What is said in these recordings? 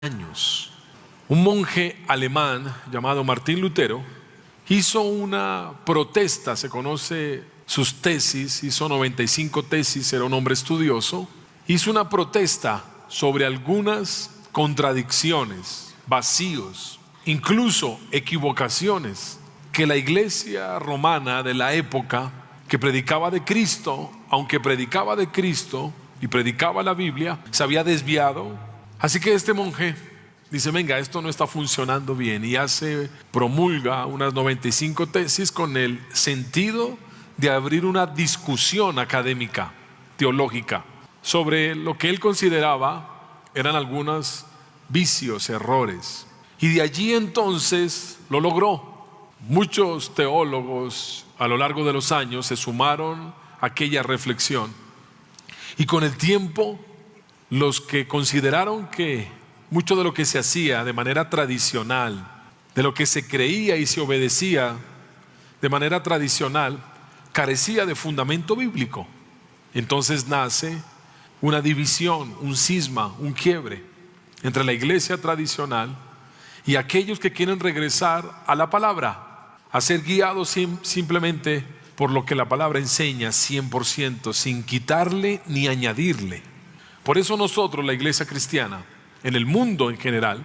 años. Un monje alemán llamado Martín Lutero hizo una protesta, se conoce sus tesis, hizo 95 tesis, era un hombre estudioso, hizo una protesta sobre algunas contradicciones, vacíos, incluso equivocaciones que la iglesia romana de la época, que predicaba de Cristo, aunque predicaba de Cristo y predicaba la Biblia, se había desviado. Así que este monje dice, venga, esto no está funcionando bien, y promulga unas 95 tesis con el sentido de abrir una discusión académica, teológica, sobre lo que él consideraba eran algunos vicios, errores. Y de allí entonces lo logró. Muchos teólogos a lo largo de los años se sumaron a aquella reflexión. Y con el tiempo, los que consideraron que mucho de lo que se hacía de manera tradicional, de lo que se creía y se obedecía de manera tradicional, carecía de fundamento bíblico. Entonces nace una división, un cisma, un quiebre entre la iglesia tradicional y aquellos que quieren regresar a la palabra, a ser guiados simplemente por lo que la palabra enseña 100%, sin quitarle ni añadirle. Por eso nosotros, la iglesia cristiana, en el mundo en general,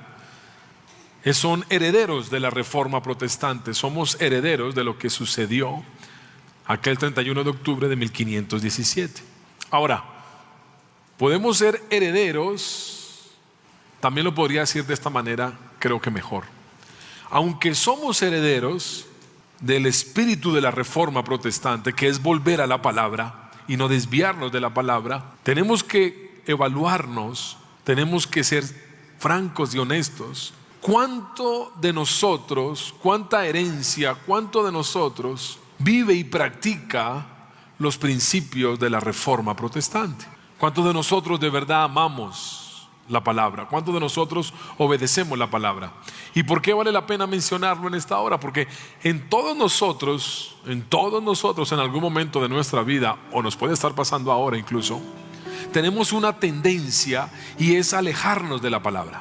son herederos de la Reforma Protestante, somos herederos de lo que sucedió aquel 31 de octubre de 1517. Ahora, podemos ser herederos, también lo podría decir de esta manera, creo que mejor. Aunque somos herederos del espíritu de la Reforma Protestante, que es volver a la palabra y no desviarnos de la palabra, tenemos que evaluarnos, tenemos que ser francos y honestos. ¿Cuánto de nosotros, cuánta herencia, cuánto de nosotros vive y practica los principios de la Reforma Protestante? ¿Cuántos de nosotros de verdad amamos la palabra? ¿Cuántos de nosotros obedecemos la palabra? ¿Y por qué vale la pena mencionarlo en esta hora? Porque en todos nosotros en algún momento de nuestra vida, o nos puede estar pasando ahora incluso, tenemos una tendencia, y es alejarnos de la palabra.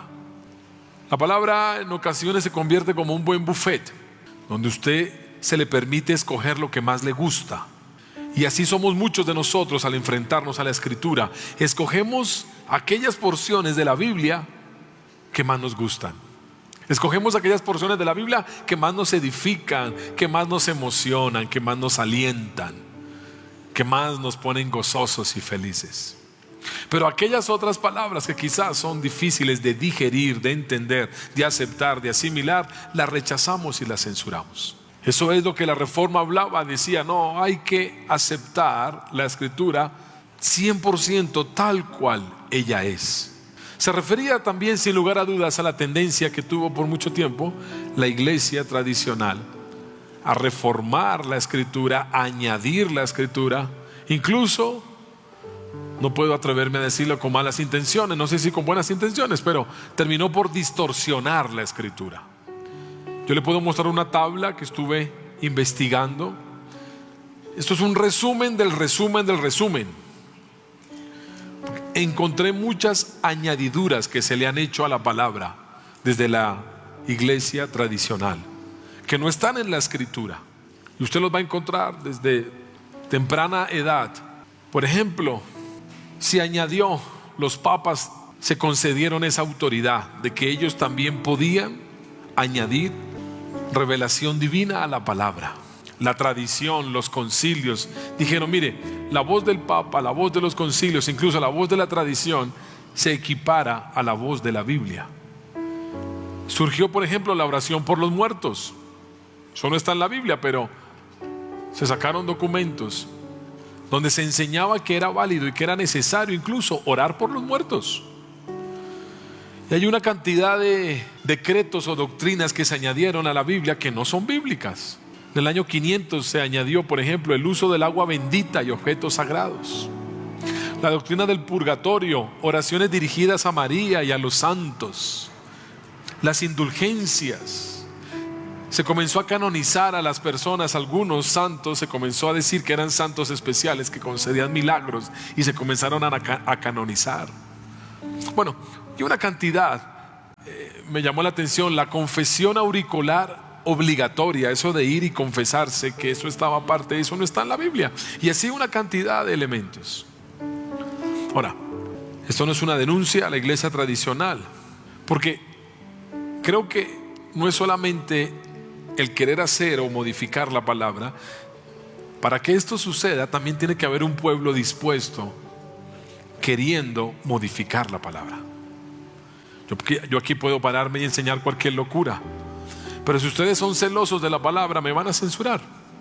La palabra en ocasiones se convierte como un buen buffet, donde usted se le permite escoger lo que más le gusta. Y así somos muchos de nosotros al enfrentarnos a la Escritura. Escogemos aquellas porciones de la Biblia que más nos gustan. Escogemos aquellas porciones de la Biblia que más nos edifican, que más nos emocionan, que más nos alientan, que más nos ponen gozosos y felices. Pero aquellas otras palabras que quizás son difíciles de digerir, de entender, de aceptar, de asimilar, las rechazamos y las censuramos. Eso es lo que la Reforma hablaba, decía, no, hay que aceptar la Escritura 100% tal cual ella es. Se refería también, sin lugar a dudas, a la tendencia que tuvo por mucho tiempo la iglesia tradicional a reformar la Escritura, a añadir la Escritura, incluso, no puedo atreverme a decirlo con malas intenciones, no sé si con buenas intenciones, pero terminó por distorsionar la Escritura. Yo le puedo mostrar una tabla que estuve investigando. Esto es un resumen del resumen del resumen. Encontré muchas añadiduras que se le han hecho a la palabra desde la iglesia tradicional, que no están en la Escritura, y usted los va a encontrar desde temprana edad. Por ejemplo, se añadió, los papas se concedieron esa autoridad de que ellos también podían añadir revelación divina a la palabra. La tradición, los concilios dijeron, mire, la voz del Papa, la voz de los concilios, incluso la voz de la tradición se equipara a la voz de la Biblia. Surgió, por ejemplo, la oración por los muertos. Eso no está en la Biblia, pero se sacaron documentos donde se enseñaba que era válido y que era necesario incluso orar por los muertos. Y hay una cantidad de decretos o doctrinas que se añadieron a la Biblia que no son bíblicas. En el año 500 se añadió, por ejemplo, el uso del agua bendita y objetos sagrados. La doctrina del purgatorio, oraciones dirigidas a María y a los santos. Las indulgencias. Se comenzó a canonizar a las personas, algunos santos, se comenzó a decir que eran santos especiales que concedían milagros y se comenzaron a canonizar. Bueno, y una cantidad me llamó la atención la confesión auricular obligatoria, eso de ir y confesarse, que eso estaba aparte, eso no está en la Biblia. Y así una cantidad de elementos. Ahora, esto no es una denuncia a la iglesia tradicional, porque creo que no es solamente el querer hacer o modificar la palabra. Para que esto suceda, también tiene que haber un pueblo dispuesto, queriendo modificar la palabra. Yo aquí puedo pararme y enseñar cualquier locura, pero si ustedes son celosos de la palabra, me van a censurar.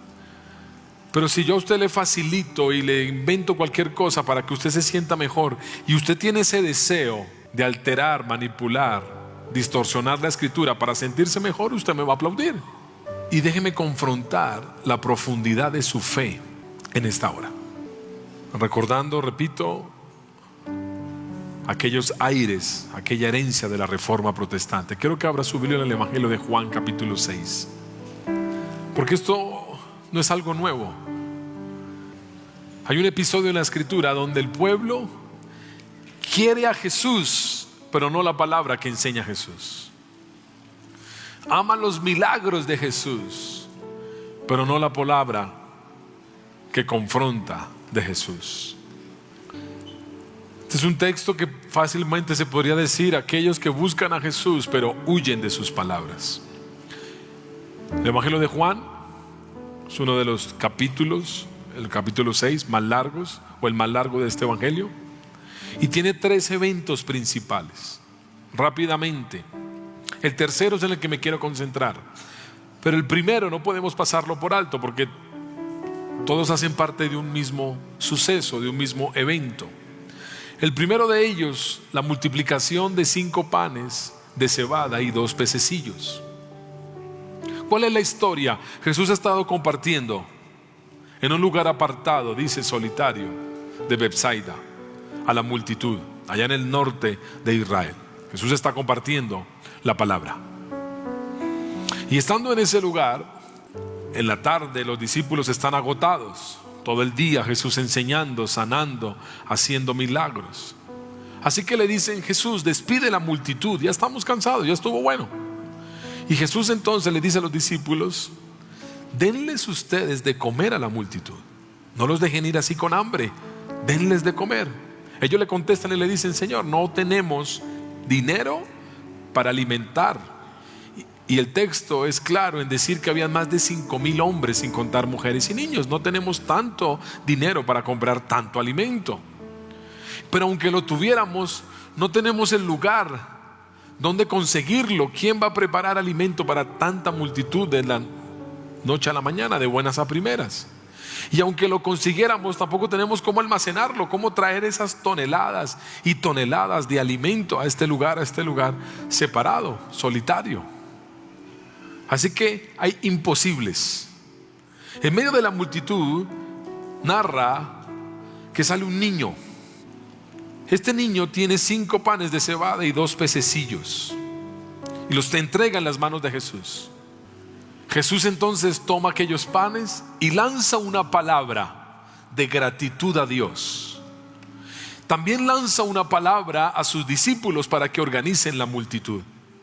Pero si yo a usted le facilito y le invento cualquier cosa para que usted se sienta mejor, y usted tiene ese deseo de alterar, manipular, distorsionar la escritura para sentirse mejor, usted me va a aplaudir. Y déjeme confrontar la profundidad de su fe en esta hora, recordando, repito, aquellos aires, aquella herencia de la Reforma Protestante. Quiero que abra su Biblia en el Evangelio de Juan capítulo 6, porque esto no es algo nuevo. Hay un episodio en la Escritura donde el pueblo quiere a Jesús, pero no la palabra que enseña Jesús. Ama los milagros de Jesús, pero no la palabra que confronta de Jesús. Este es un texto que fácilmente se podría decir: aquellos que buscan a Jesús pero huyen de sus palabras. El Evangelio de Juan es uno de los capítulos, el capítulo 6 más largos, o el más largo de este Evangelio, y tiene 3 eventos principales. Rápidamente, el tercero es en el que me quiero concentrar, pero el primero no podemos pasarlo por alto, porque todos hacen parte de un mismo suceso, de un mismo evento. El primero de ellos, la multiplicación de 5 panes de cebada y 2 pececillos. ¿Cuál es la historia? Jesús ha estado compartiendo en un lugar apartado, dice, solitario, de Betsaida, a la multitud, allá en el norte de Israel. Jesús está compartiendo la palabra. Y estando en ese lugar, en la tarde los discípulos están agotados. Todo el día Jesús enseñando, sanando, haciendo milagros. Así que le dicen: Jesús, despide la multitud, ya estamos cansados, ya estuvo bueno. Y Jesús entonces le dice a los discípulos: denles ustedes de comer a la multitud, no los dejen ir así con hambre, denles de comer. Ellos le contestan y le dicen: Señor, no tenemos dinero para alimentar. Y el texto es claro en decir que habían más de 5,000 hombres, sin contar mujeres y niños. No tenemos tanto dinero para comprar tanto alimento. Pero aunque lo tuviéramos, no tenemos el lugar donde conseguirlo. ¿Quién va a preparar alimento para tanta multitud de la noche a la mañana, de buenas a primeras? Y aunque lo consiguiéramos, tampoco tenemos cómo almacenarlo, cómo traer esas toneladas y toneladas de alimento a este lugar separado, solitario. Así que hay imposibles. En medio de la multitud narra que sale un niño. Este niño tiene 5 panes de cebada y 2 pececillos, y los te entrega en las manos de Jesús. Jesús entonces toma aquellos panes y lanza una palabra de gratitud a Dios. También lanza una palabra a sus discípulos para que organicen la multitud.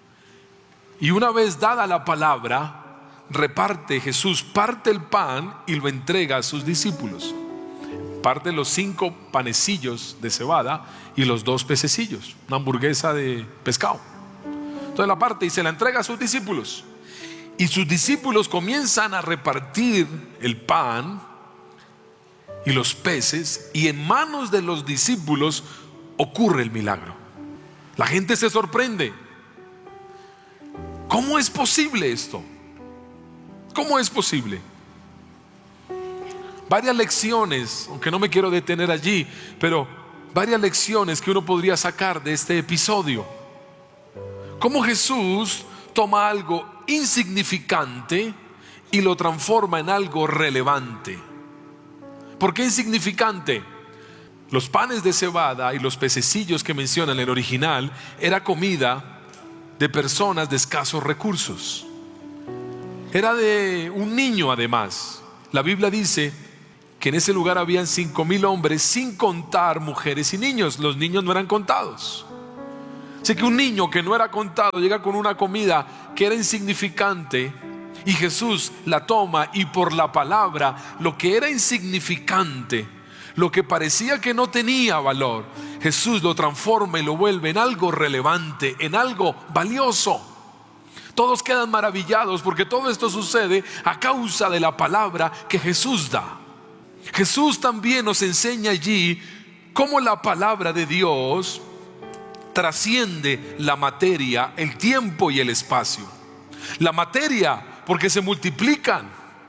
Y una vez dada la palabra, reparte Jesús, parte el pan y lo entrega a sus discípulos. Parte los 5 panecillos de cebada y los 2 pececillos, una hamburguesa de pescado. Entonces la parte y se la entrega a sus discípulos. Y sus discípulos comienzan a repartir el pan y los peces, y en manos de los discípulos ocurre el milagro. La gente se sorprende. ¿Cómo es posible esto? ¿Cómo es posible? Varias lecciones, aunque no me quiero detener allí, pero varias lecciones que uno podría sacar de este episodio. Cómo Jesús toma algo insignificante y lo transforma en algo relevante. ¿Por qué insignificante? Los panes de cebada y los pececillos que menciona en el original era comida de personas de escasos recursos. Era de un niño además. La Biblia dice que en ese lugar habían 5,000 hombres, sin contar mujeres y niños. Los niños no eran contados. Así que un niño que no era contado llega con una comida que era insignificante y Jesús la toma y por la palabra lo que era insignificante, lo que parecía que no tenía valor, Jesús lo transforma y lo vuelve en algo relevante, en algo valioso. Todos quedan maravillados porque todo esto sucede a causa de la palabra que Jesús da. Jesús también nos enseña allí cómo la palabra de Dios trasciende la materia, el tiempo y el espacio. La materia, porque se multiplica.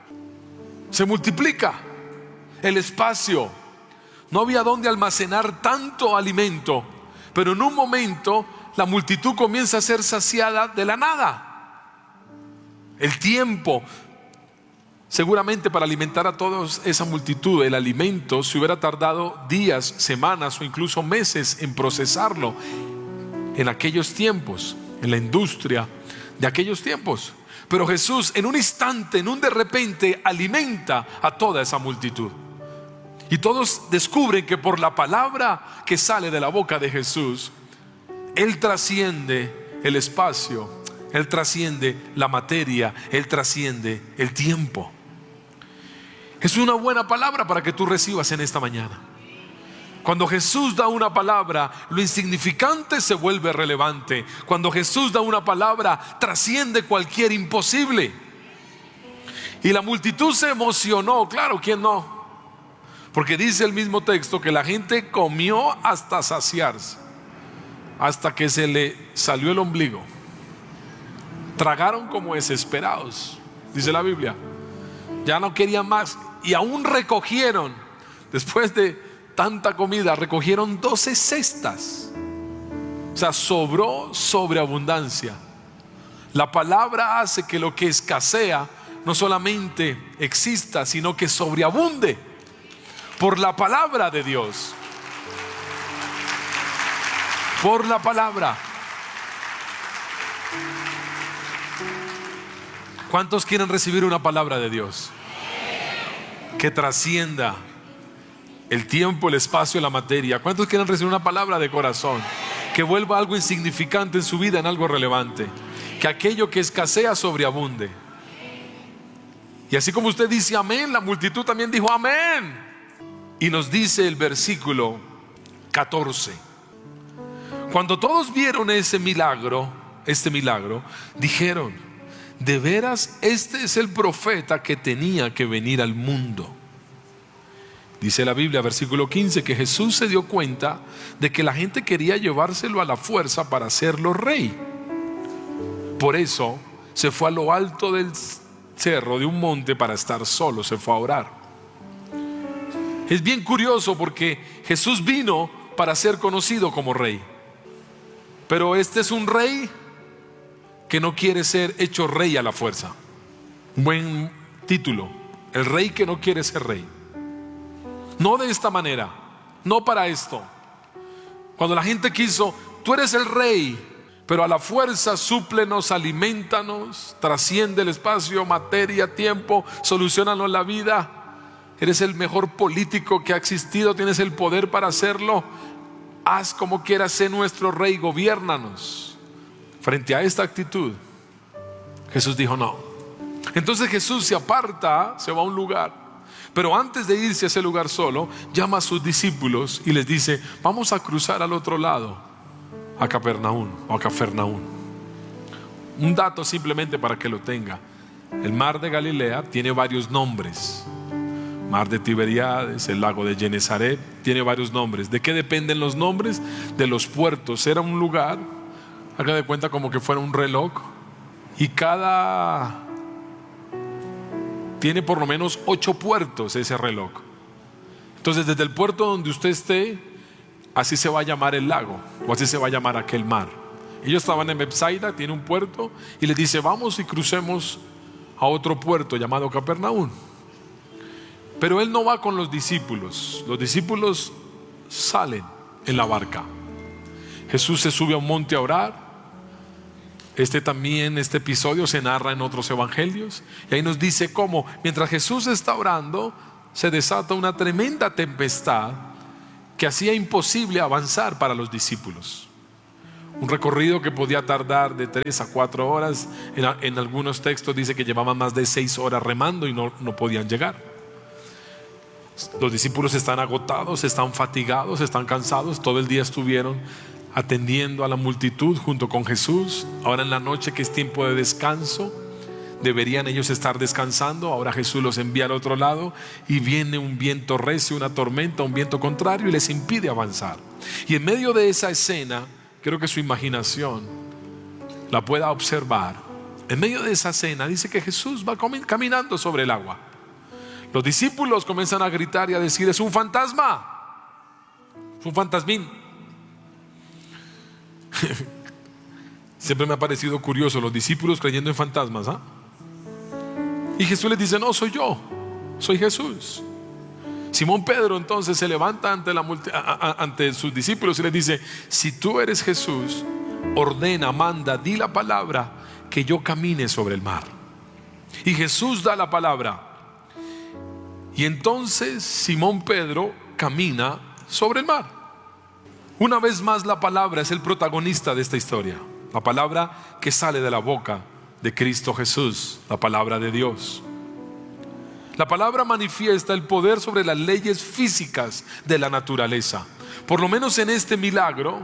El espacio, no había dónde almacenar tanto alimento, pero en un momento la multitud comienza a ser saciada de la nada. El tiempo, seguramente para alimentar a toda esa multitud, el alimento se hubiera tardado días, semanas o incluso meses en procesarlo en aquellos tiempos, en la industria de aquellos tiempos. Pero Jesús en un instante, en un de repente, alimenta a toda esa multitud. Y todos descubren que por la palabra que sale de la boca de Jesús, Él trasciende el espacio, Él trasciende la materia, Él trasciende el tiempo. Es una buena palabra para que tú recibas en esta mañana. Cuando Jesús da una palabra, lo insignificante se vuelve relevante. Cuando Jesús da una palabra, trasciende cualquier imposible. Y la multitud se emocionó, claro, ¿quién no? Porque dice el mismo texto que la gente comió hasta saciarse, hasta que se le salió el ombligo. Tragaron como desesperados, dice la Biblia. Ya no querían más. Y aún recogieron, después de tanta comida, recogieron 12 cestas. O sea, sobró sobreabundancia. La palabra hace que lo que escasea no solamente exista, sino que sobreabunde por la palabra de Dios. Por la palabra. ¿Cuántos quieren recibir una palabra de Dios que trascienda el tiempo, el espacio, la materia? ¿Cuántos quieren recibir una palabra de corazón que vuelva algo insignificante en su vida en algo relevante? Que aquello que escasea sobreabunde. Y así como usted dice amén, la multitud también dijo amén. Y nos dice el versículo 14: cuando todos vieron este milagro, dijeron: de veras, este es el profeta que tenía que venir al mundo. Dice la Biblia, versículo 15, que Jesús se dio cuenta de que la gente quería llevárselo a la fuerza para hacerlo rey. Por eso se fue a lo alto del cerro de un monte para estar solo, se fue a orar. Es bien curioso porque Jesús vino para ser conocido como rey. Pero este es un rey que no quiere ser hecho rey a la fuerza. Un buen título: el rey que no quiere ser rey. No de esta manera, no para esto. Cuando la gente quiso: tú eres el rey, pero a la fuerza súplenos, alimentanos, trasciende el espacio, materia, tiempo, soluciónanos la vida. Eres el mejor político que ha existido, tienes el poder para hacerlo. Haz como quieras, sé nuestro rey, gobiérnanos. Frente a esta actitud, Jesús dijo no. Entonces Jesús se aparta, se va a un lugar. Pero antes de irse a ese lugar solo, llama a sus discípulos y les dice: vamos a cruzar al otro lado, a Capernaum o a Cafarnaún. Un dato simplemente para que lo tenga: el mar de Galilea tiene varios nombres. Mar de Tiberíades, el lago de Genesaret, tiene varios nombres. ¿De qué dependen los nombres? De los puertos. Era un lugar, haga de cuenta como que fuera un reloj, y tiene por lo menos 8 puertos ese reloj. Entonces desde el puerto donde usted esté, así se va a llamar el lago, o así se va a llamar aquel mar. Ellos estaban en Bethsaida, tiene un puerto, y les dice: vamos y crucemos a otro puerto llamado Capernaum. Pero él no va con los discípulos. Los discípulos salen en la barca. Jesús se sube a un monte a orar. Este episodio se narra en otros evangelios, y ahí nos dice cómo mientras Jesús está orando se desata una tremenda tempestad que hacía imposible avanzar para los discípulos. Un recorrido que podía tardar de 3 a 4 horas. En algunos textos dice que llevaban más de 6 horas remando y no podían llegar. Los discípulos están agotados, están fatigados, están cansados. Todo el día estuvieron atendiendo a la multitud junto con Jesús. Ahora en la noche, que es tiempo de descanso, deberían ellos estar descansando. Ahora Jesús los envía al otro lado y viene un viento recio, una tormenta, un viento contrario, y les impide avanzar. Y en medio de esa escena, quiero que su imaginación la pueda observar. En medio de esa escena dice que Jesús va caminando sobre el agua. Los discípulos comienzan a gritar y a decir: es un fantasma, es un fantasmín. Siempre me ha parecido curioso los discípulos creyendo en fantasmas, ¿ah? Y Jesús les dice: no, soy yo, soy Jesús. Simón Pedro entonces se levanta ante sus discípulos y les dice: si tú eres Jesús, ordena, manda, di la palabra, que yo camine sobre el mar. Y Jesús da la palabra. Y entonces Simón Pedro camina sobre el mar. Una vez más, la palabra es el protagonista de esta historia. La palabra que sale de la boca de Cristo Jesús, la palabra de Dios. La palabra manifiesta el poder sobre las leyes físicas de la naturaleza. Por lo menos en este milagro,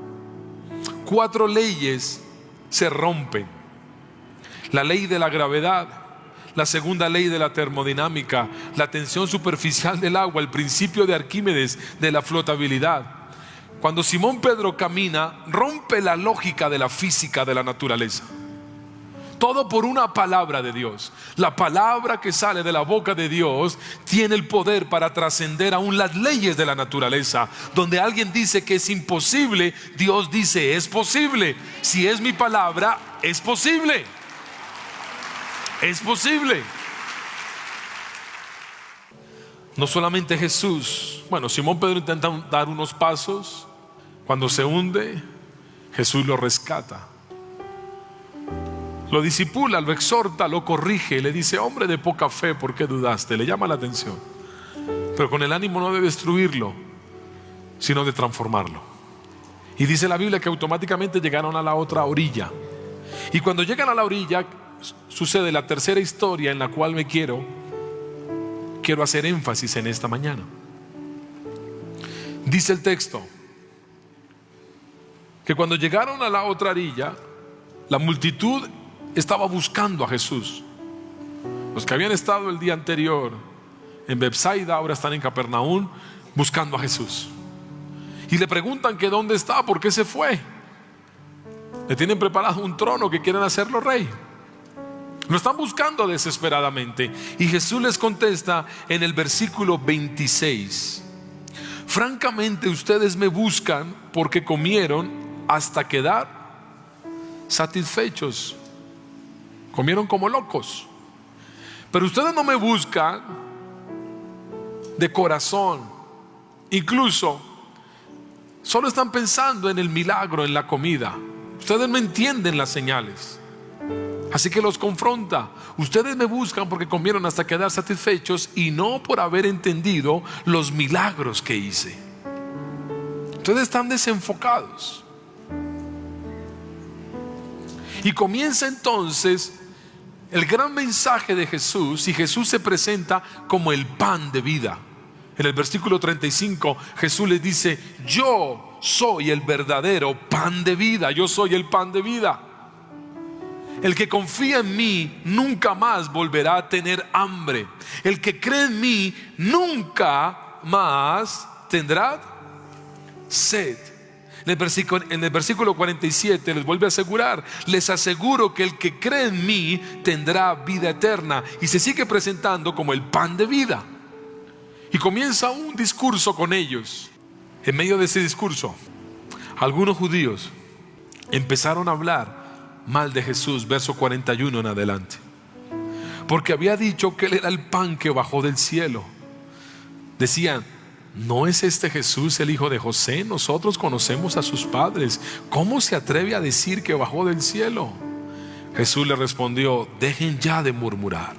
4 leyes se rompen. La ley de la gravedad, la segunda ley de la termodinámica, la tensión superficial del agua, el principio de Arquímedes de la flotabilidad. Cuando Simón Pedro camina, rompe la lógica de la física de la naturaleza. Todo por una palabra de Dios. La palabra que sale de la boca de Dios tiene el poder para trascender aún las leyes de la naturaleza. Donde alguien dice que es imposible, Dios dice: es posible. Si es mi palabra, es posible. Es posible. No solamente Jesús. Bueno, Simón Pedro intenta dar unos pasos. Cuando se hunde, Jesús lo rescata. Lo discipula, lo exhorta, lo corrige, le dice: hombre de poca fe, ¿por qué dudaste? Le llama la atención, pero con el ánimo no de destruirlo, sino de transformarlo. Y dice la Biblia que automáticamente llegaron a la otra orilla. Y cuando llegan a la orilla, sucede la tercera historia en la cual quiero hacer énfasis en esta mañana. Dice el texto que cuando llegaron a la otra orilla, la multitud estaba buscando a Jesús. Los que habían estado el día anterior en Bethsaida ahora están en Capernaum buscando a Jesús. Y le preguntan que dónde está, por qué se fue. Le tienen preparado un trono que quieren hacerlo rey. Lo están buscando desesperadamente. Y Jesús les contesta en el versículo 26: francamente ustedes me buscan porque comieron hasta quedar satisfechos. Comieron como locos. Pero ustedes no me buscan de corazón. Incluso solo están pensando en el milagro, en la comida. Ustedes no entienden las señales. Así que los confronta. Ustedes me buscan porque comieron hasta quedar satisfechos y no por haber entendido los milagros que hice. Ustedes están desenfocados. Y comienza entonces el gran mensaje de Jesús. Y Jesús se presenta como el pan de vida. En el versículo 35 Jesús les dice: yo soy el verdadero pan de vida. Yo soy el pan de vida. El que confía en mí nunca más volverá a tener hambre. El que cree en mí nunca más tendrá sed. En el versículo 47 les vuelve a asegurar: les aseguro que el que cree en mí tendrá vida eterna. Y se sigue presentando como el pan de vida. Y comienza un discurso con ellos. En medio de ese discurso, algunos judíos empezaron a hablar mal de Jesús, verso 41 en adelante, porque había dicho que él era el pan que bajó del cielo. Decían: ¿no es este Jesús el hijo de José? Nosotros conocemos a sus padres. ¿Cómo se atreve a decir que bajó del cielo? Jesús le respondió: dejen ya de murmurar.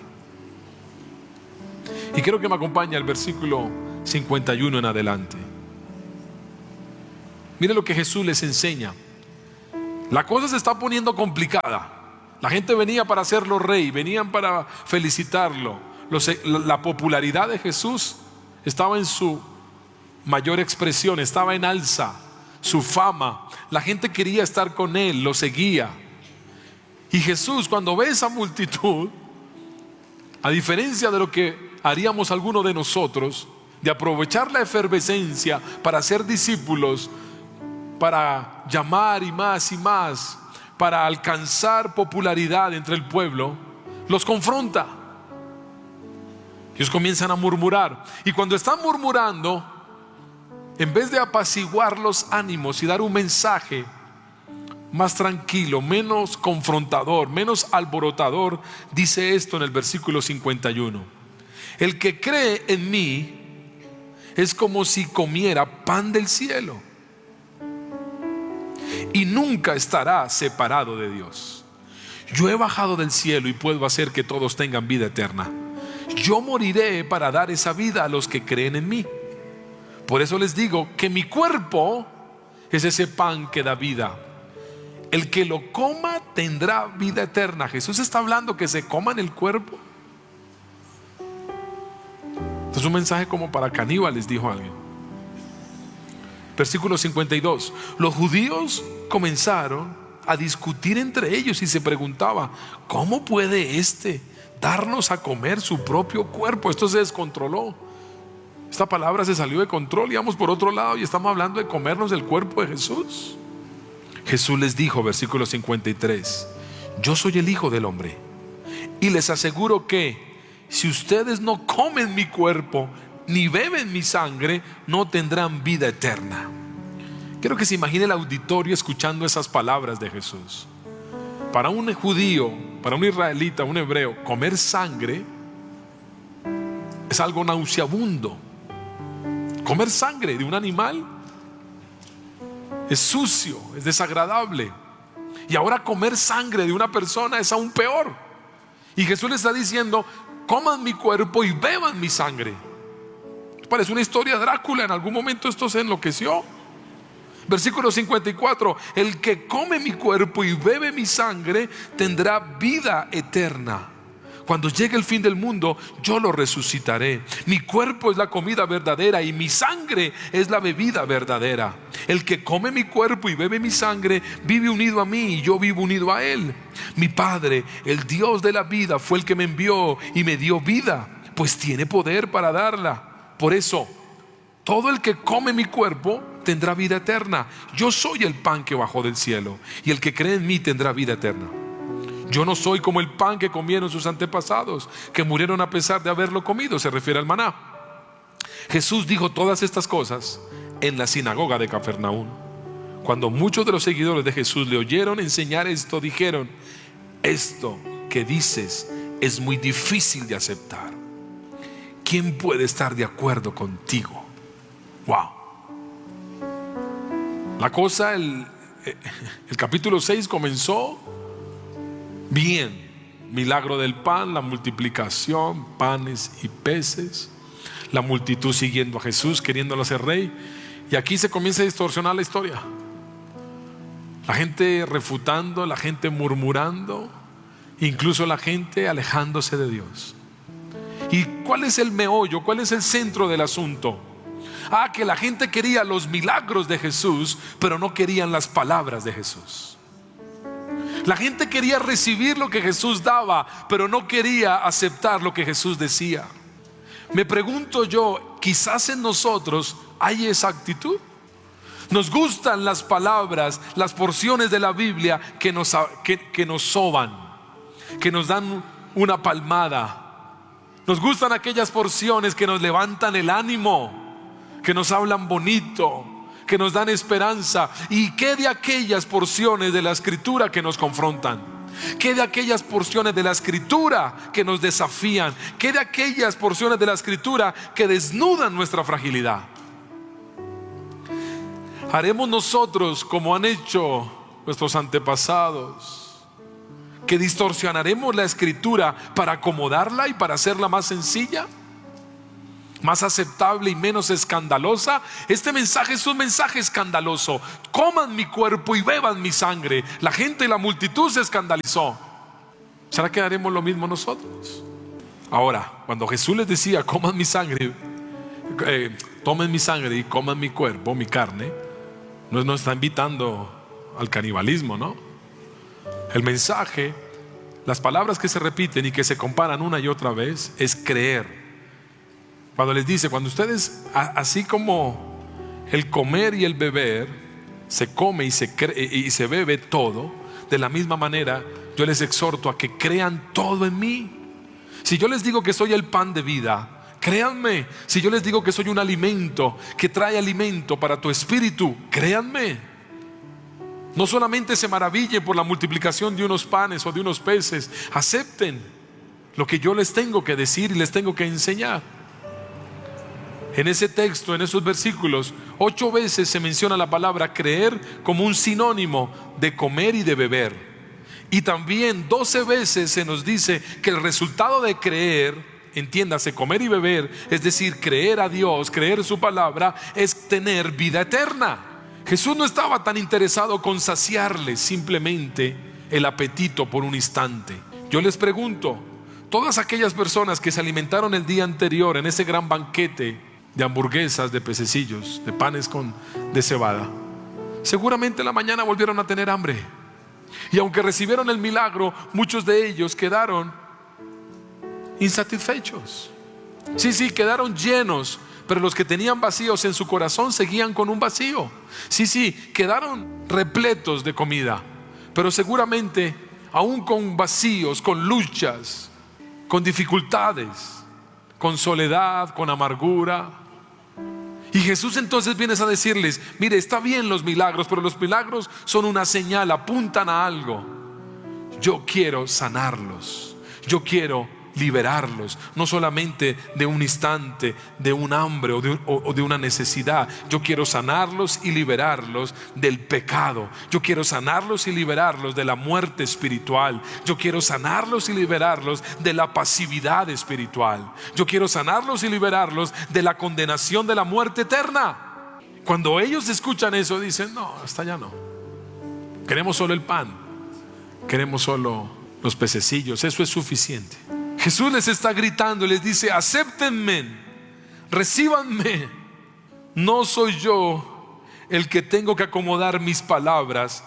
Y quiero que me acompañe al versículo 51 en adelante. Mire lo que Jesús les enseña. La cosa se está poniendo complicada. La gente venía para hacerlo rey, venían para felicitarlo. La popularidad de Jesús estaba en su mayor expresión, estaba en alza. Su fama, la gente quería estar con él, lo seguía. Y Jesús, cuando ve esa multitud, a diferencia de lo que haríamos algunos de nosotros, de aprovechar la efervescencia para ser discípulos, para llamar y más, para alcanzar popularidad entre el pueblo, los confronta. Ellos comienzan a murmurar, y cuando están murmurando, en vez de apaciguar los ánimos y dar un mensaje más tranquilo, menos confrontador, menos alborotador, dice esto en el versículo 51: el que cree en mí es como si comiera pan del cielo y nunca estará separado de Dios. Yo he bajado del cielo y puedo hacer que todos tengan vida eterna. Yo moriré para dar esa vida a los que creen en mí. Por eso les digo que mi cuerpo es ese pan que da vida. El que lo coma tendrá vida eterna. Jesús está hablando que se coman el cuerpo. Esto es un mensaje como para caníbales, dijo alguien. Versículo 52. Los judíos comenzaron a discutir entre ellos y se preguntaba: ¿cómo puede este darnos a comer su propio cuerpo? Esto se descontroló. Esta palabra se salió de control. Íbamos por otro lado y estamos hablando de comernos el cuerpo de Jesús. Jesús les dijo, versículo 53: yo soy el Hijo del Hombre, y les aseguro que si ustedes no comen mi cuerpo ni beben mi sangre, no tendrán vida eterna. Quiero que se imagine el auditorio escuchando esas palabras de Jesús. Para un judío, para un israelita, un hebreo, comer sangre es algo nauseabundo. Comer sangre de un animal es sucio, es desagradable. Y ahora comer sangre de una persona es aún peor. Y Jesús le está diciendo: coman mi cuerpo y beban mi sangre. Parece una historia de Drácula. En algún momento esto se enloqueció. Versículo 54: el que come mi cuerpo y bebe mi sangre tendrá vida eterna. Cuando llegue el fin del mundo, yo lo resucitaré. Mi cuerpo es la comida verdadera y mi sangre es la bebida verdadera. El que come mi cuerpo y bebe mi sangre vive unido a mí y yo vivo unido a él. Mi Padre, el Dios de la vida, fue el que me envió y me dio vida, pues tiene poder para darla. Por eso, todo el que come mi cuerpo tendrá vida eterna. Yo soy el pan que bajó del cielo, y el que cree en mí tendrá vida eterna. Yo no soy como el pan que comieron sus antepasados, que murieron a pesar de haberlo comido. Se refiere al maná. Jesús dijo todas estas cosas en la sinagoga de Cafarnaúm. Cuando muchos de los seguidores de Jesús le oyeron enseñar esto, dijeron: esto que dices es muy difícil de aceptar. ¿Quién puede estar de acuerdo contigo? Wow. La cosa, el capítulo 6 comenzó bien. Milagro del pan, la multiplicación, panes y peces, la multitud siguiendo a Jesús, queriéndolo hacer rey. Y aquí se comienza a distorsionar la historia. La gente refutando, la gente murmurando, incluso la gente alejándose de Dios. ¿Y cuál es el meollo? ¿Cuál es el centro del asunto? Que la gente quería los milagros de Jesús, pero no querían las palabras de Jesús. La gente quería recibir lo que Jesús daba, pero no quería aceptar lo que Jesús decía. Me pregunto yo, quizás en nosotros hay esa actitud. Nos gustan las palabras, las porciones de la Biblia que nos soban, que nos dan una palmada. Nos gustan aquellas porciones que nos levantan el ánimo, que nos hablan bonito, que nos dan esperanza. ¿Y qué de aquellas porciones de la Escritura que nos confrontan? ¿Qué de aquellas porciones de la Escritura que nos desafían? ¿Qué de aquellas porciones de la Escritura que desnudan nuestra fragilidad? ¿Haremos nosotros como han hecho nuestros antepasados, que distorsionaremos la Escritura para acomodarla y para hacerla más sencilla? más aceptable y menos escandalosa. Este mensaje es un mensaje escandaloso. Coman mi cuerpo y beban mi sangre. La gente y la multitud se escandalizó. ¿Será que haremos lo mismo nosotros? Ahora, cuando Jesús les decía coman mi sangre, tomen mi sangre y coman mi cuerpo, mi carne, no nos está invitando al canibalismo, ¿no? El mensaje, las palabras que se repiten y que se comparan una y otra vez, es creer. Cuando les dice, cuando ustedes, así como el comer y el beber, se come y se bebe todo, de la misma manera yo les exhorto a que crean todo en mí. Si yo les digo que soy el pan de vida, créanme. Si yo les digo que soy un alimento que trae alimento para tu espíritu, créanme. No solamente se maravillen por la multiplicación de unos panes o de unos peces, acepten lo que yo les tengo que decir y les tengo que enseñar. En ese texto, en esos versículos, 8 veces se menciona la palabra creer como un sinónimo de comer y de beber. Y también 12 veces se nos dice que el resultado de creer, entiéndase, comer y beber, es decir, creer a Dios, creer su palabra, es tener vida eterna. Jesús no estaba tan interesado con saciarles simplemente el apetito por un instante. Yo les pregunto, todas aquellas personas que se alimentaron el día anterior en ese gran banquete de hamburguesas, de pececillos, de panes de cebada, seguramente en la mañana volvieron a tener hambre. Y aunque recibieron el milagro, muchos de ellos quedaron insatisfechos. Sí, quedaron llenos, pero los que tenían vacíos en su corazón seguían con un vacío. Sí, quedaron repletos de comida, pero seguramente aún con vacíos, con luchas, con dificultades, con soledad, con amargura. Y Jesús entonces viene a decirles, mire, está bien los milagros, pero los milagros son una señal, apuntan a algo. Yo quiero sanarlos, yo quiero liberarlos, no solamente de un instante, de un hambre o de una necesidad. Yo quiero sanarlos y liberarlos del pecado. Yo quiero sanarlos y liberarlos de la muerte espiritual. Yo quiero sanarlos y liberarlos de la pasividad espiritual. Yo quiero sanarlos y liberarlos de la condenación de la muerte eterna. Cuando ellos escuchan eso, dicen, no, hasta allá no. Queremos solo el pan, queremos solo los pececillos, eso es suficiente. Jesús les está gritando y les dice, acéptenme, recíbanme. No soy yo el que tengo que acomodar mis palabras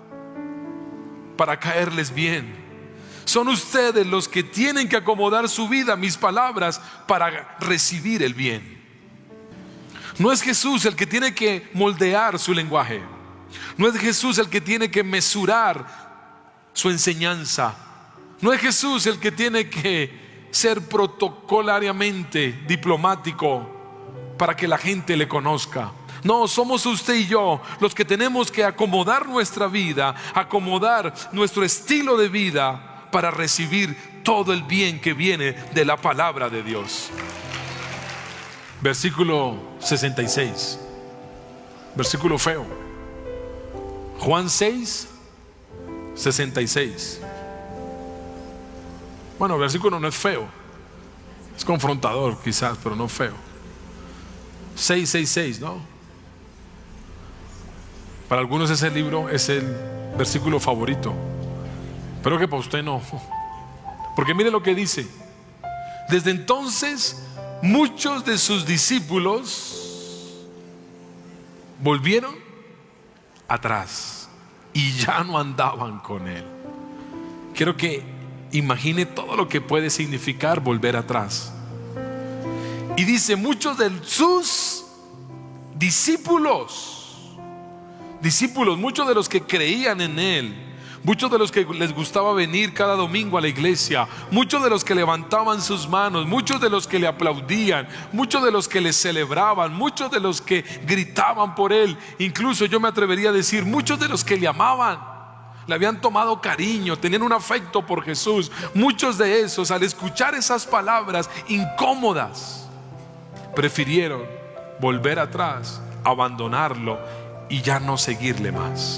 para caerles bien. Son ustedes los que tienen que acomodar su vida, mis palabras, para recibir el bien. No es Jesús el que tiene que moldear su lenguaje. No es Jesús el que tiene que mesurar su enseñanza. No es Jesús el que tiene que ser protocolariamente diplomático para que la gente le conozca. No, somos usted y yo los que tenemos que acomodar nuestra vida, acomodar nuestro estilo de vida para recibir todo el bien que viene de la palabra de Dios. Versículo 66, versículo feo. Juan 6, 66. Bueno, el versículo no es feo, es confrontador quizás, pero no feo. 666, ¿no? Para algunos ese libro es el versículo favorito, pero que para usted no. Porque mire lo que dice: desde entonces muchos de sus discípulos volvieron atrás y ya no andaban con él. Quiero que imagine todo lo que puede significar volver atrás. Y dice, muchos de sus discípulos, muchos de los que creían en él, muchos de los que les gustaba venir cada domingo a la iglesia, muchos de los que levantaban sus manos, muchos de los que le aplaudían, muchos de los que le celebraban, muchos de los que gritaban por él, incluso yo me atrevería a decir, muchos de los que le amaban, le habían tomado cariño, tenían un afecto por Jesús. Muchos de esos, al escuchar esas palabras incómodas, prefirieron volver atrás, abandonarlo y ya no seguirle más.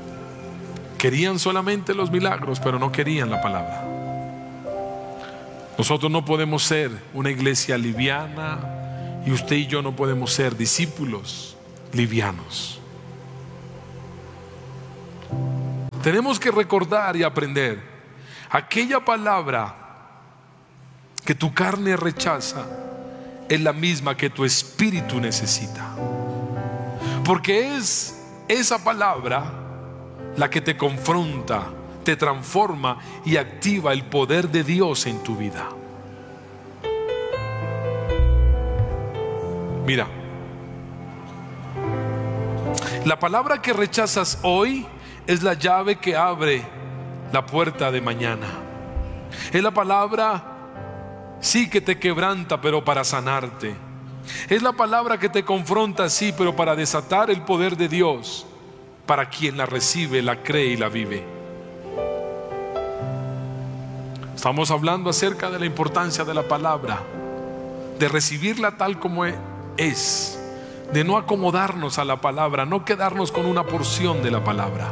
Querían solamente los milagros, pero no querían la palabra. Nosotros no podemos ser una iglesia liviana y usted y yo no podemos ser discípulos livianos. Tenemos que recordar y aprender aquella palabra que tu carne rechaza es la misma que tu espíritu necesita, porque es esa palabra la que te confronta, te transforma y activa el poder de Dios en tu vida. Mira, la palabra que rechazas hoy es la llave que abre la puerta de mañana. Es la palabra, sí, que te quebranta, pero para sanarte. Es la palabra que te confronta, sí, pero para desatar el poder de Dios para quien la recibe, la cree y la vive. Estamos hablando acerca de la importancia de la palabra, de recibirla tal como es, de no acomodarnos a la palabra, no quedarnos con una porción de la palabra.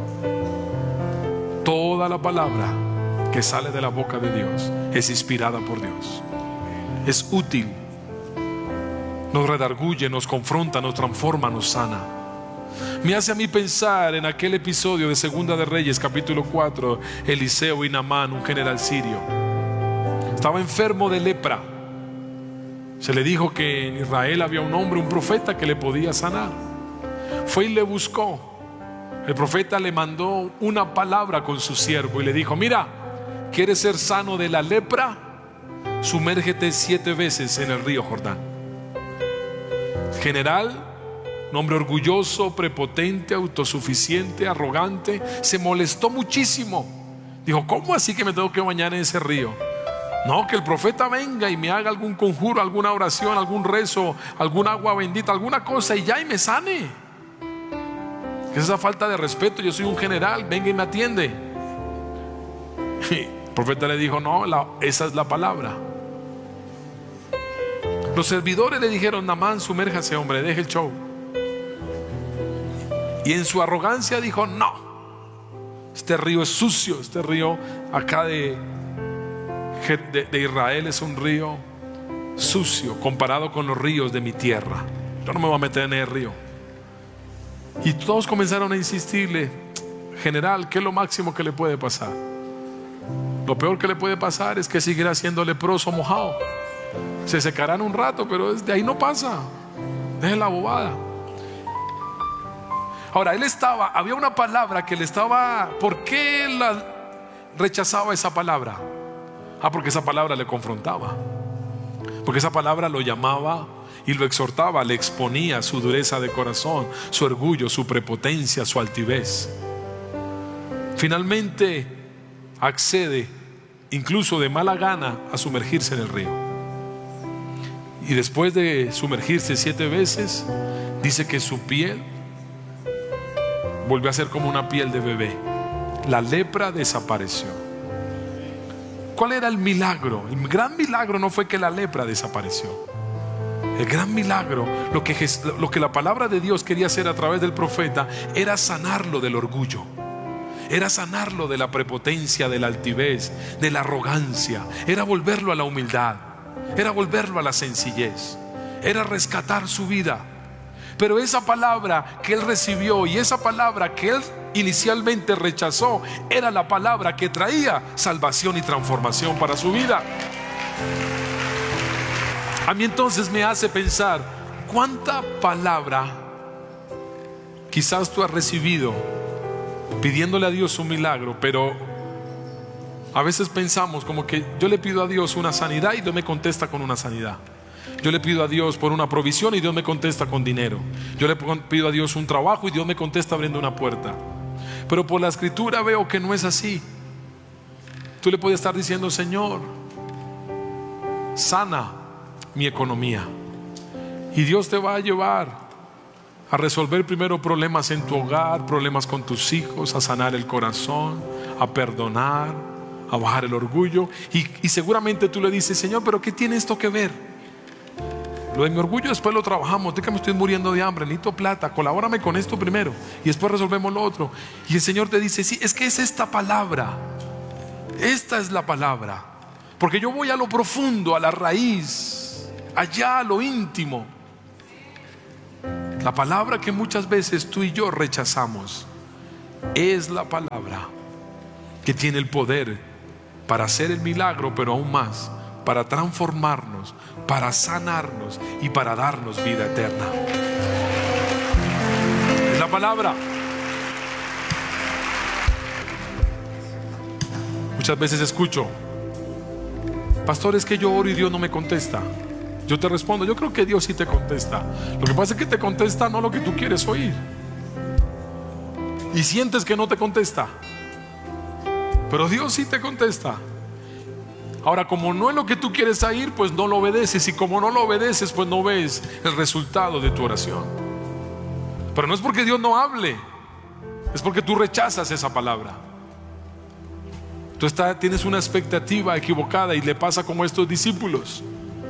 Toda la palabra que sale de la boca de Dios es inspirada por Dios, es útil, nos redarguye, nos confronta, nos transforma, nos sana. Me hace a mí pensar en aquel episodio de Segunda de Reyes, capítulo 4, Eliseo y Naamán, un general sirio. Estaba enfermo de lepra. Se le dijo que en Israel había un hombre, un profeta que le podía sanar. Fue y le buscó. El profeta le mandó una palabra con su siervo y le dijo: mira, ¿quieres ser sano de la lepra? Sumérgete 7 veces en el río Jordán. General, un hombre orgulloso, prepotente, autosuficiente, arrogante, se molestó muchísimo. Dijo: ¿cómo así que me tengo que bañar en ese río? No, que el profeta venga y me haga algún conjuro, alguna oración, algún rezo, algún agua bendita, alguna cosa y ya, y me sane. ¿Qué es esa falta de respeto? Yo soy un general, venga y me atiende. Y el profeta le dijo: no, esa es la palabra. Los servidores le dijeron: Naamán, sumérjase, hombre, deje el show. Y en su arrogancia dijo: no, este río es sucio, este río acá de Israel es un río sucio comparado con los ríos de mi tierra. Yo no me voy a meter en el río. Y todos comenzaron a insistirle: general, ¿qué es lo máximo que le puede pasar? Lo peor que le puede pasar es que seguirá siendo leproso mojado. Se secarán un rato, pero de ahí no pasa. Deje la bobada. Ahora, había una palabra que le estaba. ¿Por qué rechazaba esa palabra? Porque esa palabra le confrontaba, porque esa palabra lo llamaba y lo exhortaba, le exponía su dureza de corazón, su orgullo, su prepotencia, su altivez. Finalmente accede, incluso de mala gana, a sumergirse en el río. Y después de sumergirse 7 veces, dice que su piel volvió a ser como una piel de bebé. La lepra desapareció. ¿Cuál era el milagro? El gran milagro no fue que la lepra desapareció. El gran milagro, lo que la palabra de Dios quería hacer a través del profeta, era sanarlo del orgullo, era sanarlo de la prepotencia, de la altivez, de la arrogancia, era volverlo a la humildad, era volverlo a la sencillez, era rescatar su vida. Pero esa palabra que él recibió y esa palabra que él inicialmente rechazó era la palabra que traía salvación y transformación para su vida. A mí entonces me hace pensar: ¿cuánta palabra quizás tú has recibido pidiéndole a Dios un milagro? Pero a veces pensamos como que yo le pido a Dios una sanidad y Dios me contesta con una sanidad. Yo le pido a Dios por una provisión y Dios me contesta con dinero. Yo le pido a Dios un trabajo y Dios me contesta abriendo una puerta. Pero por la escritura veo que no es así. Tú le puedes estar diciendo: Señor, sana mi economía, y Dios te va a llevar a resolver primero problemas en tu hogar, problemas con tus hijos, a sanar el corazón, a perdonar, a bajar el orgullo. Y seguramente tú le dices: Señor, pero ¿qué tiene esto que ver? Lo de mi orgullo después lo trabajamos. Yo que me estoy muriendo de hambre, necesito plata, colabórame con esto primero y después resolvemos lo otro. Y el Señor te dice: sí, es que es esta palabra. Esta es la palabra. Porque yo voy a lo profundo, a la raíz, allá a lo íntimo. La palabra que muchas veces tú y yo rechazamos es la palabra que tiene el poder para hacer el milagro, pero aún más, para transformarnos, para sanarnos y para darnos vida eterna. Es la palabra. Muchas veces escucho: pastor, es que yo oro y Dios no me contesta. Yo te respondo: yo creo que Dios sí te contesta. Lo que pasa es que te contesta no lo que tú quieres oír, y sientes que no te contesta, pero Dios sí te contesta. Ahora, como no es lo que tú quieres oír, pues no lo obedeces, y como no lo obedeces, pues no ves el resultado de tu oración. Pero no es porque Dios no hable, es porque tú rechazas esa palabra. Tú tienes una expectativa equivocada, y le pasa como a estos discípulos.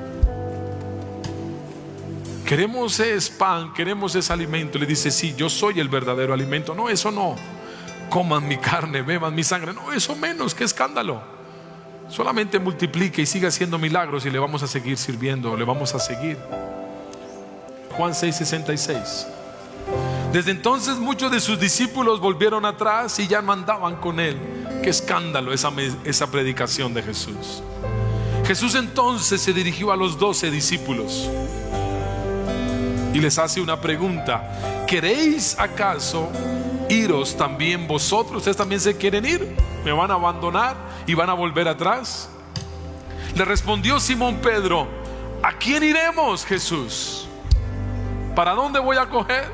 Queremos ese pan, queremos ese alimento. Le dice: sí, yo soy el verdadero alimento. No, eso no. Coman mi carne, beban mi sangre. No, eso menos, qué escándalo. Solamente multiplique y siga haciendo milagros, y le vamos a seguir sirviendo, le vamos a seguir. Juan 6:66. Desde entonces muchos de sus discípulos volvieron atrás y ya no andaban con él. Qué escándalo esa predicación de Jesús. Jesús entonces se dirigió a los 12 discípulos y les hace una pregunta: ¿queréis acaso iros también vosotros? ¿Ustedes también se quieren ir? ¿Me van a abandonar y van a volver atrás? Le respondió Simón Pedro: ¿a quién iremos, Jesús? ¿Para dónde voy a coger?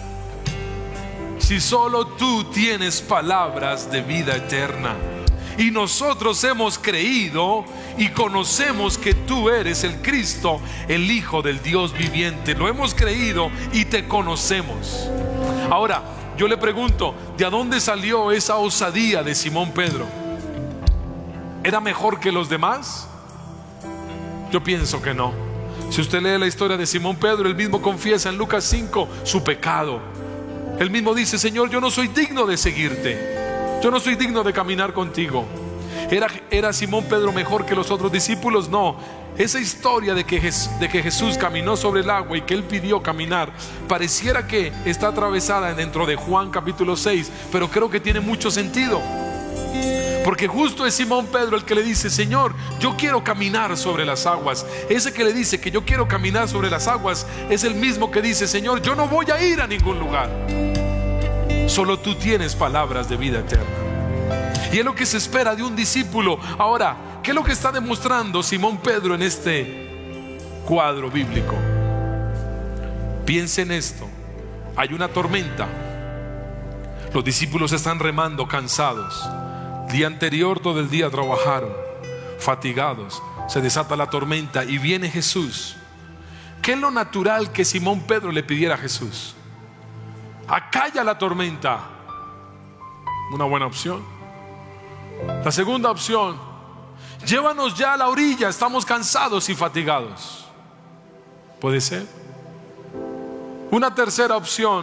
Si solo tú tienes palabras de vida eterna, y nosotros hemos creído y conocemos que tú eres el Cristo, el Hijo del Dios viviente. Lo hemos creído y te conocemos. Ahora, yo le pregunto: ¿de dónde salió esa osadía de Simón Pedro? ¿Era mejor que los demás? Yo pienso que no. Si usted lee la historia de Simón Pedro, él mismo confiesa en Lucas 5 su pecado. Él mismo dice: Señor, yo no soy digno de seguirte, yo no soy digno de caminar contigo. ¿Era Simón Pedro mejor que los otros discípulos? No. Esa historia de que Jesús caminó sobre el agua y que él pidió caminar, pareciera que está atravesada dentro de Juan capítulo 6, pero creo que tiene mucho sentido, porque justo es Simón Pedro el que le dice: Señor, yo quiero caminar sobre las aguas. Ese que le dice que yo quiero caminar sobre las aguas es el mismo que dice: Señor, yo no voy a ir a ningún lugar, solo tú tienes palabras de vida eterna. Y es lo que se espera de un discípulo. Ahora, ¿qué es lo que está demostrando Simón Pedro en este cuadro bíblico? Piensen en esto: hay una tormenta, los discípulos están remando cansados. Día anterior todo el día trabajaron, fatigados. Se desata la tormenta y viene Jesús. ¿Qué es lo natural que Simón Pedro le pidiera a Jesús? Acalla la tormenta. Una buena opción. La segunda opción: llévanos ya a la orilla, estamos cansados y fatigados. ¿Puede ser? Una tercera opción: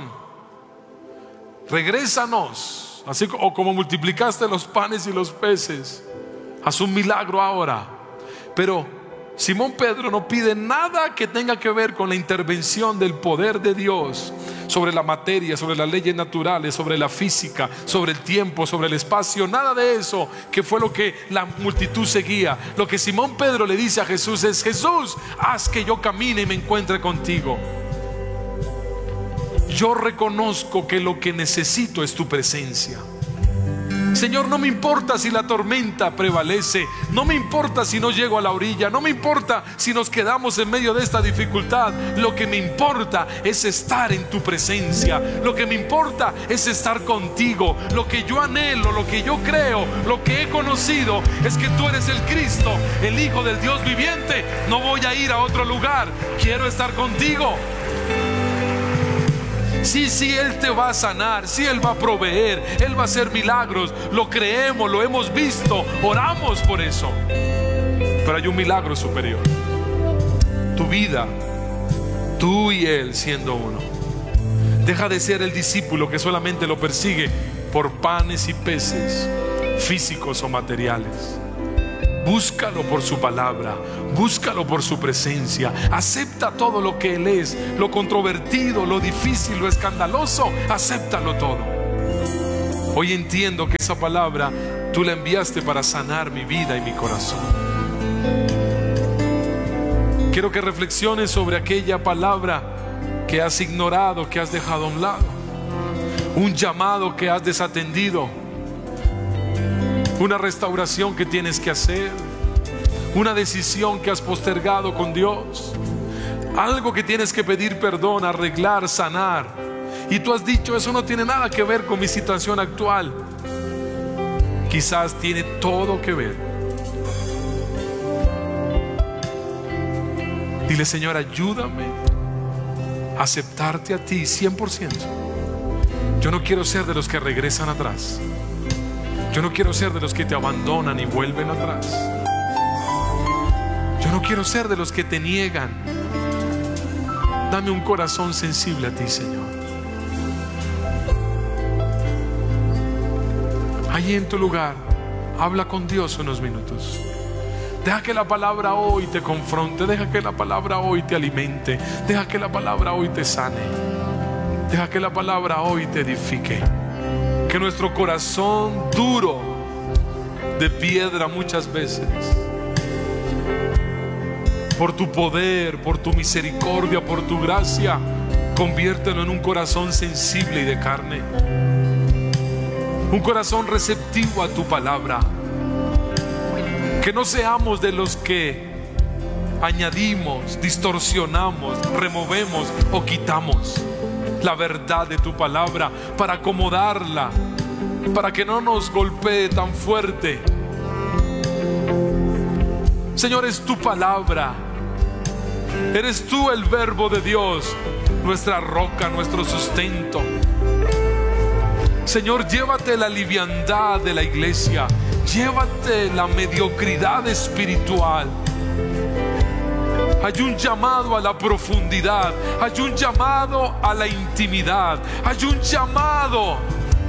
regrésanos, así como multiplicaste los panes y los peces, haz un milagro ahora. Pero Simón Pedro no pide nada que tenga que ver con la intervención del poder de Dios sobre la materia, sobre las leyes naturales, sobre la física, sobre el tiempo, sobre el espacio. Nada de eso, que fue lo que la multitud seguía. Lo que Simón Pedro le dice a Jesús es: Jesús, haz que yo camine y me encuentre contigo. Yo reconozco que lo que necesito es tu presencia. Señor, no me importa si la tormenta prevalece, no me importa si no llego a la orilla, no me importa si nos quedamos en medio de esta dificultad. Lo que me importa es estar en tu presencia. Lo que me importa es estar contigo. Lo que yo anhelo, lo que yo creo, lo que he conocido es que tú eres el Cristo, el Hijo del Dios viviente. No voy a ir a otro lugar, quiero estar contigo. Sí, Él te va a sanar, sí, Él va a proveer, Él va a hacer milagros. Lo creemos, lo hemos visto, oramos por eso. Pero hay un milagro superior: tu vida, tú y Él siendo uno. Deja de ser el discípulo que solamente lo persigue por panes y peces físicos o materiales. Búscalo por su palabra, búscalo por su presencia. Acepta todo lo que Él es, lo controvertido, lo difícil, lo escandaloso. Acéptalo todo. Hoy entiendo que esa palabra tú la enviaste para sanar mi vida y mi corazón. Quiero que reflexiones sobre aquella palabra que has ignorado, que has dejado a un lado. Un llamado que has desatendido. Una restauración que tienes que hacer. Una decisión que has postergado con Dios. Algo que tienes que pedir perdón, arreglar, sanar. Y tú has dicho, eso no tiene nada que ver con mi situación actual. Quizás tiene todo que ver. Dile: Señor, ayúdame a aceptarte a ti 100%. Yo no quiero ser de los que regresan atrás. Yo no quiero ser de los que te abandonan y vuelven atrás. Yo no quiero ser de los que te niegan. Dame un corazón sensible a ti, Señor. Allí en tu lugar, habla con Dios unos minutos. Deja que la palabra hoy te confronte. Deja que la palabra hoy te alimente. Deja que la palabra hoy te sane. Deja que la palabra hoy te edifique. Que nuestro corazón duro, de piedra muchas veces, por tu poder, por tu misericordia, por tu gracia, conviértelo en un corazón sensible y de carne. Un corazón receptivo a tu palabra. Que no seamos de los que añadimos, distorsionamos, removemos o quitamos la verdad de tu palabra para acomodarla, para que no nos golpee tan fuerte. Señor, es tu palabra. Eres tú el verbo de Dios, nuestra roca, nuestro sustento. Señor, llévate la liviandad de la iglesia. Llévate la mediocridad espiritual. Hay un llamado a la profundidad. Hay un llamado a la intimidad. Hay un llamado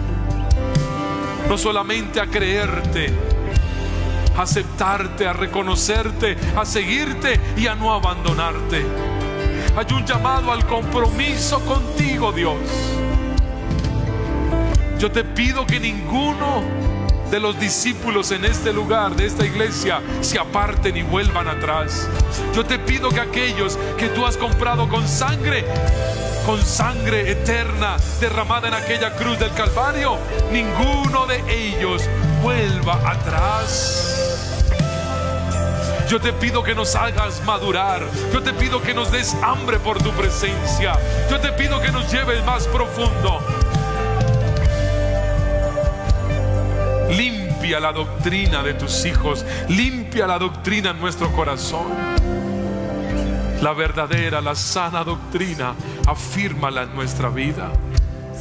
no solamente a creerte, a aceptarte, a reconocerte, a seguirte y a no abandonarte. Hay un llamado al compromiso contigo, Dios. Yo te pido que ninguno de los discípulos en este lugar, de esta iglesia, se aparten y vuelvan atrás. Yo te pido que aquellos que tú has comprado con sangre eterna derramada en aquella cruz del Calvario, ninguno de ellos vuelva atrás. Yo te pido que nos hagas madurar. Yo te pido que nos des hambre por tu presencia. Yo te pido que nos lleves más profundo. Limpia la doctrina de tus hijos. Limpia la doctrina en nuestro corazón. La verdadera, la sana doctrina, afírmala en nuestra vida.